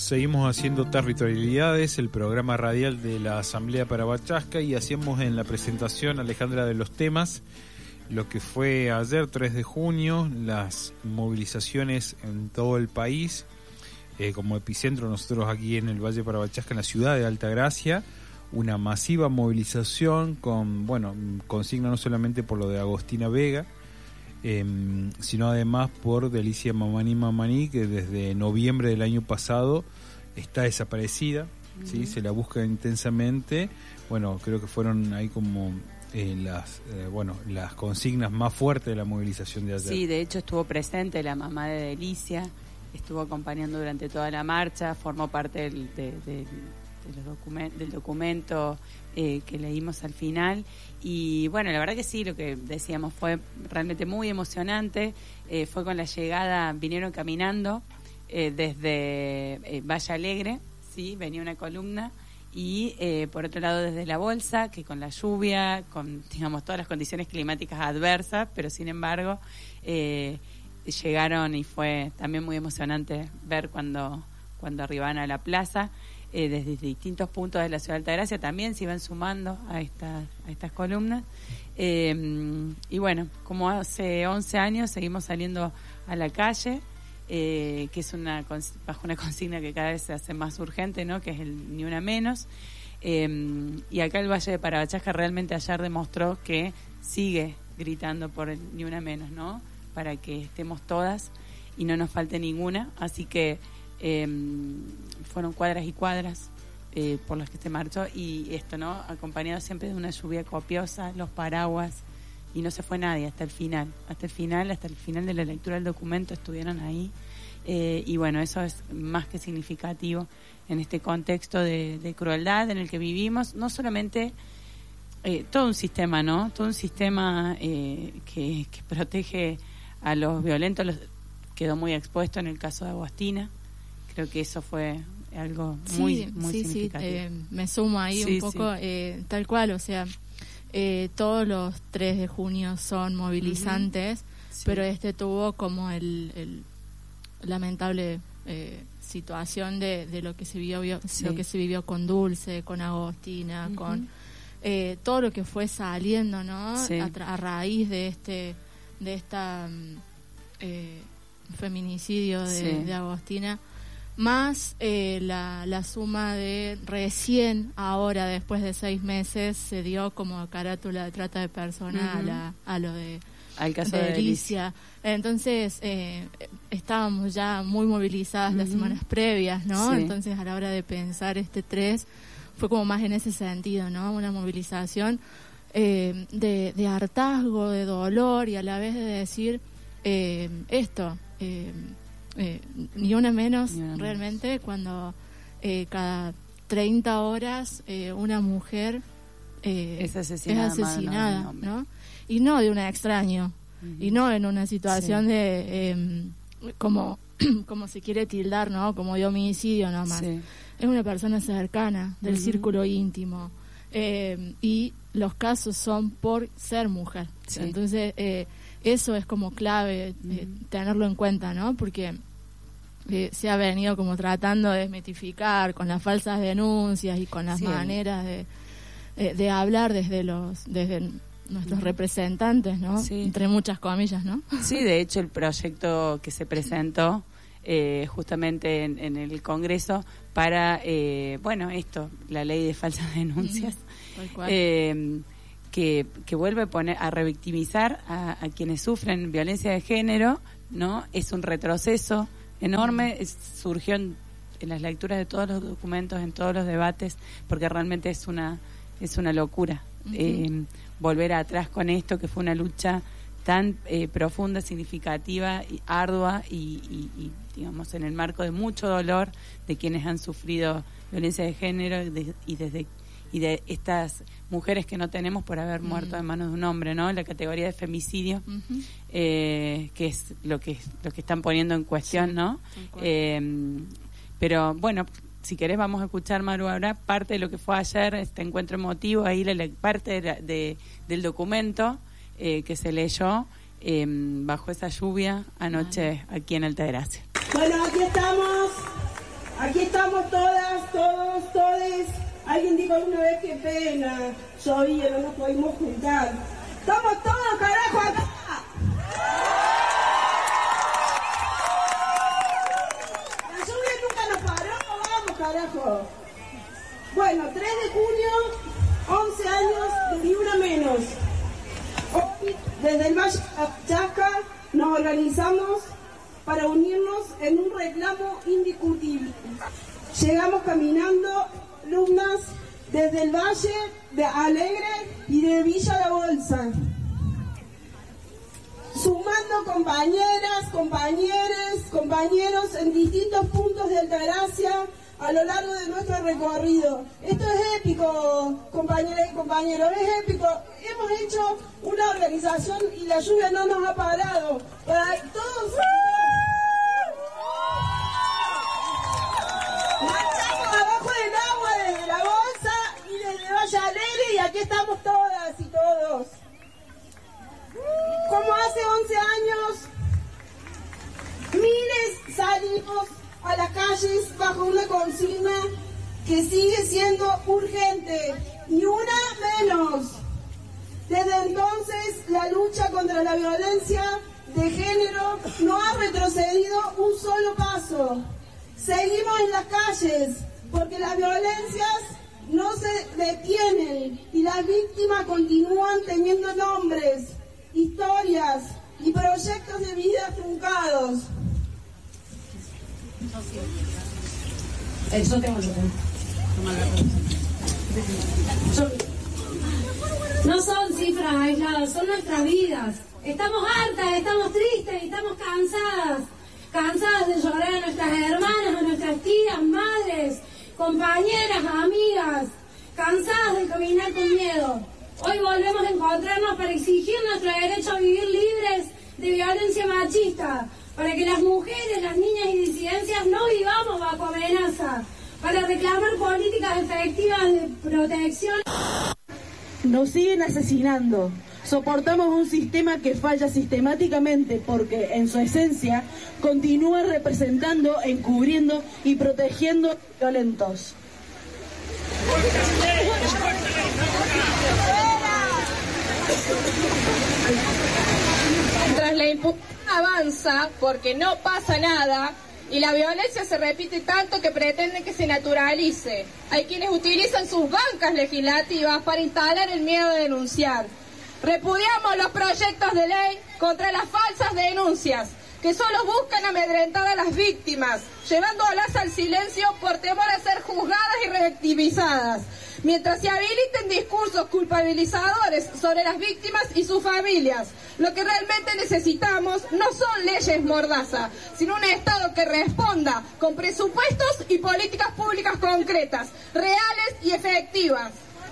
seguimos haciendo Territorialidades, el programa radial de la Asamblea Parabachasca, y hacíamos en la presentación, Alejandra, de los temas, lo que fue ayer, 3 de junio, las movilizaciones en todo el país, como epicentro nosotros aquí en el Valle Parabachasca, en la ciudad de Altagracia, una masiva movilización con, consigna no solamente por lo de Agostina Vega, sino además por Delicia Mamani, que desde noviembre del año pasado está desaparecida, ¿sí? Se la busca intensamente. Bueno, creo que fueron ahí como las consignas más fuertes de la movilización de ayer. Sí, de hecho estuvo presente la mamá de Delicia, estuvo acompañando durante toda la marcha, formó parte del documento que leímos al final, y bueno, la verdad que sí, lo que decíamos fue realmente muy emocionante. Fue con la llegada, vinieron caminando desde Valle Alegre, sí, venía una columna, y por otro lado desde La Bolsa, que con la lluvia, con todas las condiciones climáticas adversas, pero sin embargo llegaron, y fue también muy emocionante ver cuando arribaban a la plaza. Desde distintos puntos de la ciudad de Altagracia también se iban sumando a estas columnas. Y bueno, como hace 11 años seguimos saliendo a la calle, que es bajo una consigna que cada vez se hace más urgente, ¿no? Que es el Ni Una Menos. Y acá el Valle de Parabachasca realmente ayer demostró que sigue gritando por el Ni Una Menos, ¿no? Para que estemos todas y no nos falte ninguna. Así que fueron cuadras y cuadras por las que se marchó, y esto, ¿no? Acompañado siempre de una lluvia copiosa, los paraguas, y no se fue nadie hasta el final de la lectura del documento estuvieron ahí, y bueno, eso es más que significativo en este contexto de crueldad en el que vivimos, no solamente todo un sistema, ¿no? Todo un sistema que protege a los violentos, quedó muy expuesto en el caso de Agostina. Creo que eso fue algo muy significativo. Sí, me sumo ahí un poco, tal cual, o sea, todos los 3 de junio son movilizantes, pero tuvo como el lamentable situación de lo que se lo que se vivió con Dulce, con Agostina, con todo lo que fue saliendo, ¿no? Sí. A raíz de esta feminicidio de Agostina. Más la suma de recién ahora, después de 6 meses, se dio como carátula de trata de personas a lo de al caso de Delicia. Entonces estábamos ya muy movilizadas las semanas previas, ¿no? Sí. Entonces a la hora de pensar 3 fue como más en ese sentido, ¿no? Una movilización de hartazgo, de dolor, y a la vez de decir ni una menos realmente, cuando cada 30 horas una mujer es asesinada, ¿no? Y no de un extraño, y no en una situación de como se quiere tildar, ¿no? Como de homicidio nomás. Sí. Es una persona cercana, del círculo íntimo, y los casos son por ser mujer. Sí. Entonces eso es como clave tenerlo en cuenta, ¿no? Porque se ha venido como tratando de desmitificar con las falsas denuncias y con las maneras de hablar desde nuestros representantes, ¿no? Sí. Entre muchas comillas, ¿no? Sí, de hecho el proyecto que se presentó justamente en el Congreso para, la ley de falsas denuncias, que vuelve a revictimizar a quienes sufren violencia de género, ¿no? Es un retroceso enorme, surgió en las lecturas de todos los documentos, en todos los debates, porque realmente es una locura volver atrás con esto, que fue una lucha tan profunda, significativa y ardua, y digamos en el marco de mucho dolor de quienes han sufrido violencia de género y de estas mujeres que no tenemos por haber muerto en manos de un hombre, ¿no? La categoría de femicidio, que es lo que están poniendo en cuestión, sí, ¿no? Pero bueno, si querés vamos a escuchar, Maru, ahora parte de lo que fue ayer, este encuentro emotivo, ahí parte del documento que se leyó bajo esa lluvia anoche aquí en Altagracia. Bueno, aquí estamos Aquí estamos todas, todos, todes. Alguien dijo alguna vez qué pena, llovía, no nos pudimos juntar. ¡Estamos todos, carajo, acá! La lluvia nunca nos paró, vamos, carajo. Bueno, 3 de junio, 11 años de Ni Una Menos. Hoy, desde el Valle de Chasca, nos organizamos para unirnos en un reclamo indiscutible. Llegamos caminando, alumnas, desde el Valle de Alegre y de Villa La Bolsa, sumando compañeras, compañeros en distintos puntos de Altagracia a lo largo de nuestro recorrido. Esto es épico, compañeras y compañeros, es épico. Hemos hecho una organización y la lluvia no nos ha parado. Para todos... Marchamos abajo del agua desde La Bolsa y desde Valle Alegre y aquí estamos todas y todos. Como hace 11 años, miles salimos a las calles bajo una consigna que sigue siendo urgente, ni una menos. Desde entonces, la lucha contra la violencia de género no ha retrocedido un solo paso. Seguimos en las calles porque las violencias no se detienen y las víctimas continúan teniendo nombres, historias y proyectos de vida truncados. Yo tengo. No son cifras aisladas, son nuestras vidas. Estamos hartas, estamos tristes, estamos cansadas de llorar a nuestras hermanas, a nuestras tías, madres, compañeras, amigas, cansadas de caminar con miedo. Hoy volvemos a encontrarnos para exigir nuestro derecho a vivir libres de violencia machista, para que las mujeres, las niñas y disidencias no vivamos bajo amenaza, para reclamar políticas efectivas de protección. Nos siguen asesinando. Soportamos un sistema que falla sistemáticamente porque, en su esencia, continúa representando, encubriendo y protegiendo violentos. Mientras la impunidad avanza porque no pasa nada y la violencia se repite tanto que pretenden que se naturalice. Hay quienes utilizan sus bancas legislativas para instalar el miedo a denunciar. Repudiamos los proyectos de ley contra las falsas denuncias, que solo buscan amedrentar a las víctimas, llevándolas al silencio por temor a ser juzgadas y revictimizadas, mientras se habiliten discursos culpabilizadores sobre las víctimas y sus familias. Lo que realmente necesitamos no son leyes mordaza, sino un Estado que responda con presupuestos y políticas públicas concretas, reales y efectivas.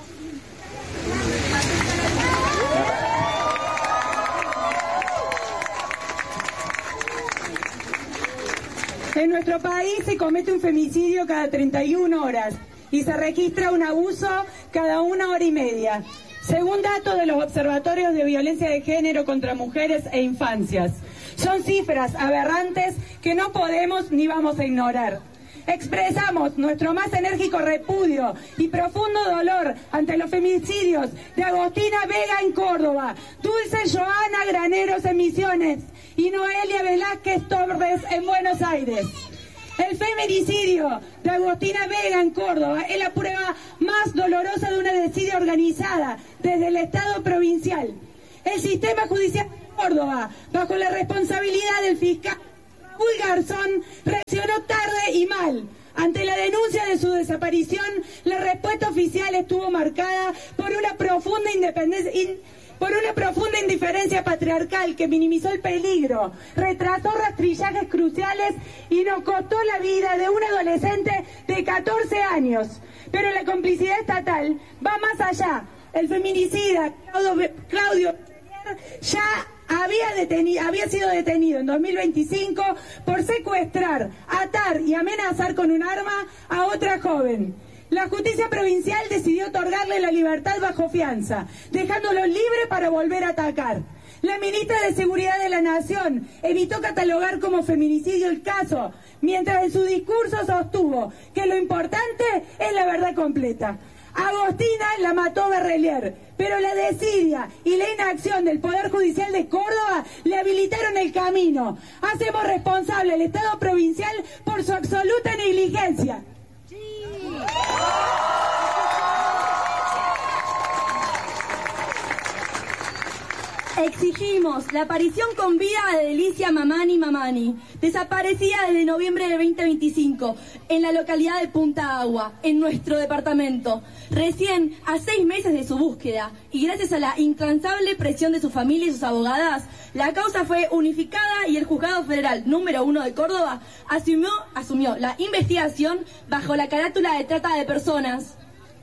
En nuestro país se comete un femicidio cada 31 horas y se registra un abuso cada 1 hora y media, según datos de los observatorios de violencia de género contra mujeres e infancias. Son cifras aberrantes que no podemos ni vamos a ignorar. Expresamos nuestro más enérgico repudio y profundo dolor ante los femicidios de Agostina Vega en Córdoba, Dulce Joana Graneros en Misiones y Noelia Velázquez Torres en Buenos Aires. El feminicidio de Agostina Vega en Córdoba es la prueba más dolorosa de una desidia organizada desde el Estado provincial. El sistema judicial de Córdoba, bajo la responsabilidad del fiscal Raúl Garzón, reaccionó tarde y mal. Ante la denuncia de su desaparición, la respuesta oficial estuvo marcada por una profunda indiferencia patriarcal que minimizó el peligro, retrasó rastrillajes cruciales y nos costó la vida de un adolescente de 14 años. Pero la complicidad estatal va más allá. El feminicida Claudio ya había sido detenido en 2025 por secuestrar, atar y amenazar con un arma a otra joven. La justicia provincial decidió otorgarle la libertad bajo fianza, dejándolo libre para volver a atacar. La ministra de Seguridad de la Nación evitó catalogar como feminicidio el caso, mientras en su discurso sostuvo que lo importante es la verdad completa. Agostina la mató Berrelier, pero la desidia y la inacción del Poder Judicial de Córdoba le habilitaron el camino. Hacemos responsable al Estado provincial por su absoluta negligencia. Sí. Exigimos la aparición con vida de Delicia Mamani, desaparecida desde noviembre de 2025 en la localidad de Punta Agua, en nuestro departamento. Recién a 6 meses de su búsqueda y gracias a la incansable presión de su familia y sus abogadas, la causa fue unificada y el Juzgado Federal número 1 de Córdoba asumió la investigación bajo la carátula de trata de personas.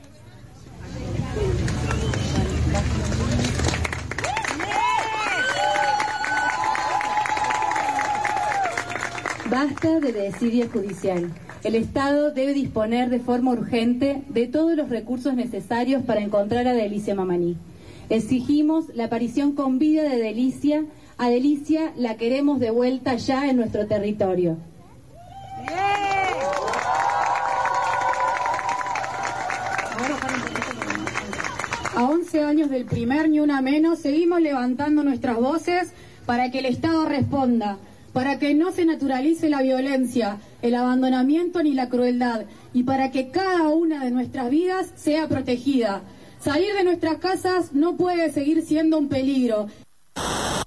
Basta de desidia judicial. El Estado debe disponer de forma urgente de todos los recursos necesarios para encontrar a Delicia Mamani. Exigimos la aparición con vida de Delicia. A Delicia la queremos de vuelta ya en nuestro territorio. A 11 años del primer Ni Una Menos, seguimos levantando nuestras voces para que el Estado responda, para que no se naturalice la violencia, el abandonamiento ni la crueldad, y para que cada una de nuestras vidas sea protegida. Salir de nuestras casas no puede seguir siendo un peligro. A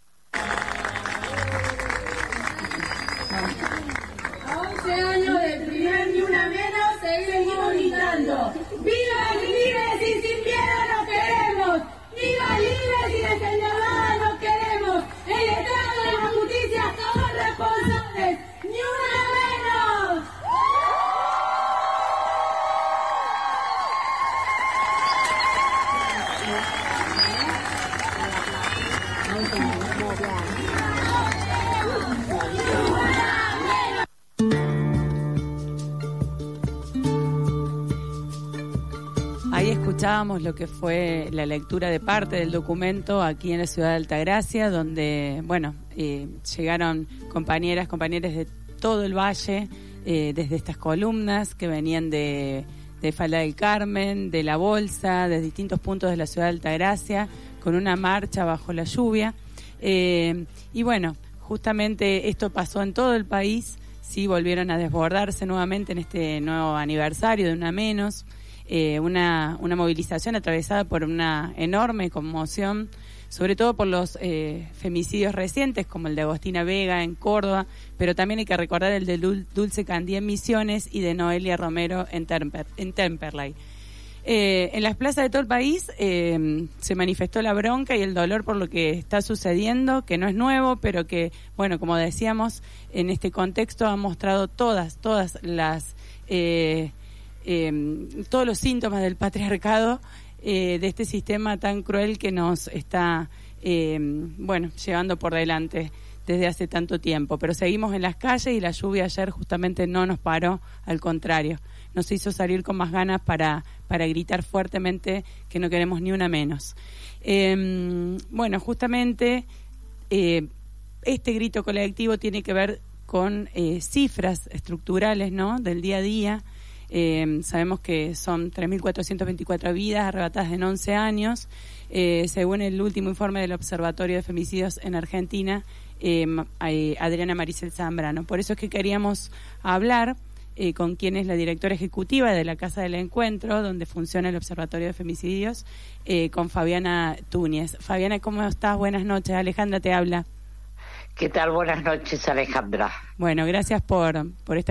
11 años del primer Ni Una Menos, seguimos gritando. ¡Viva libres y sin miedo nos queremos! ¡Viva libres y descendiadas nos queremos! ¡El Estado de la Justicia somos responsables! ¡Ni una menos! Ahí escuchábamos lo que fue la lectura de parte del documento aquí en la ciudad de Altagracia, donde, llegaron compañeros de todo el valle, desde estas columnas que venían de Falda del Carmen, de La Bolsa, de distintos puntos de la ciudad de Altagracia, con una marcha bajo la lluvia. Justamente esto pasó en todo el país, sí, volvieron a desbordarse nuevamente en este nuevo aniversario de Una Menos. Una movilización atravesada por una enorme conmoción, sobre todo por los femicidios recientes, como el de Agostina Vega en Córdoba, pero también hay que recordar el de Dulce Candía en Misiones y de Noelia Romero en Temperley. En las plazas de todo el país se manifestó la bronca y el dolor por lo que está sucediendo, que no es nuevo, pero que, como decíamos, en este contexto ha mostrado todas las... todos los síntomas del patriarcado, de este sistema tan cruel que nos está llevando por delante desde hace tanto tiempo. Pero seguimos en las calles y la lluvia ayer justamente no nos paró, al contrario, nos hizo salir con más ganas para gritar fuertemente que no queremos ni una menos. Justamente este grito colectivo tiene que ver con cifras estructurales, ¿no?, del día a día. Sabemos que son 3.424 vidas arrebatadas en 11 años, según el último informe del Observatorio de Femicidios en Argentina, Adriana Maricel Zambrano. Por eso es que queríamos hablar con quien es la directora ejecutiva de la Casa del Encuentro, donde funciona el Observatorio de Femicidios, con Fabiana Túñez. Fabiana, ¿cómo estás? Buenas noches. Alejandra te habla. ¿Qué tal? Buenas noches, Alejandra. Bueno, gracias por esta